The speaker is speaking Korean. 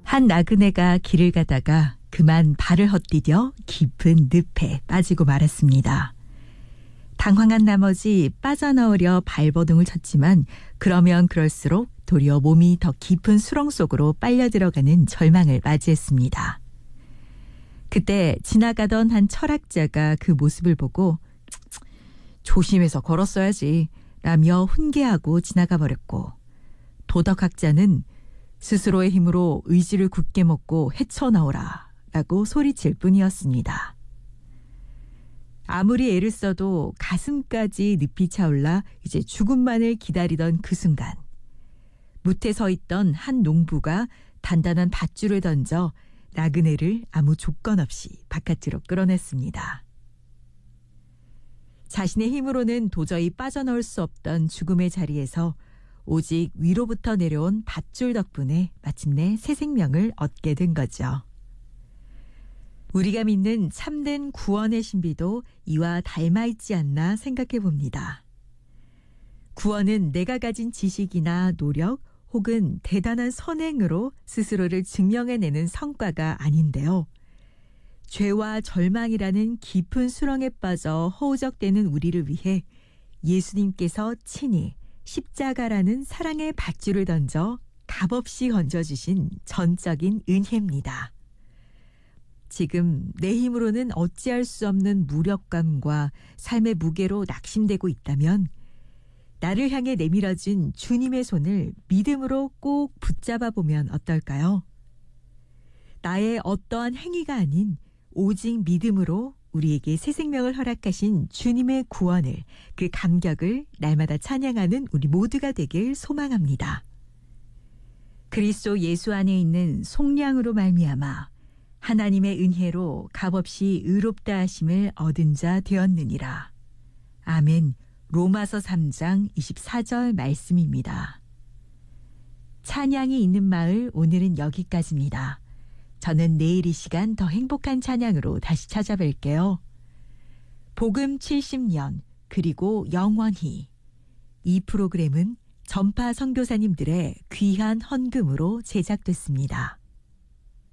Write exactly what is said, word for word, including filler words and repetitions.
한 나그네가 길을 가다가 그만 발을 헛디뎌 깊은 늪에 빠지고 말았습니다. 당황한 나머지 빠져나오려 발버둥을 쳤지만 그러면 그럴수록 도리어 몸이 더 깊은 수렁 속으로 빨려 들어가는 절망을 맞이했습니다. 그때 지나가던 한 철학자가 그 모습을 보고 조심해서 걸었어야지 라며 훈계하고 지나가 버렸고, 도덕학자는 스스로의 힘으로 의지를 굳게 먹고 헤쳐나오라 라고 소리칠 뿐이었습니다. 아무리 애를 써도 가슴까지 늪이 차올라 이제 죽음만을 기다리던 그 순간, 뭇에 서 있던 한 농부가 단단한 밧줄을 던져 나그네를 아무 조건 없이 바깥으로 끌어냈습니다. 자신의 힘으로는 도저히 빠져나올 수 없던 죽음의 자리에서 오직 위로부터 내려온 밧줄 덕분에 마침내 새 생명을 얻게 된 거죠. 우리가 믿는 참된 구원의 신비도 이와 닮아있지 않나 생각해 봅니다. 구원은 내가 가진 지식이나 노력 혹은 대단한 선행으로 스스로를 증명해내는 성과가 아닌데요. 죄와 절망이라는 깊은 수렁에 빠져 허우적대는 우리를 위해 예수님께서 친히 십자가라는 사랑의 밧줄을 던져 값없이 건져주신 전적인 은혜입니다. 지금 내 힘으로는 어찌할 수 없는 무력감과 삶의 무게로 낙심되고 있다면 나를 향해 내밀어준 주님의 손을 믿음으로 꼭 붙잡아 보면 어떨까요? 나의 어떠한 행위가 아닌 오직 믿음으로 우리에게 새 생명을 허락하신 주님의 구원을, 그 감격을 날마다 찬양하는 우리 모두가 되길 소망합니다. 그리스도 예수 안에 있는 속량으로 말미암아 하나님의 은혜로 값없이 의롭다 하심을 얻은 자 되었느니라. 아멘. 로마서 삼 장 이십사 절 말씀입니다. 찬양이 있는 마을, 오늘은 여기까지입니다. 저는 내일 이 시간 더 행복한 찬양으로 다시 찾아뵐게요. 복음 칠십 년 그리고 영원히. 이 프로그램은 전파 선교사님들의 귀한 헌금으로 제작됐습니다.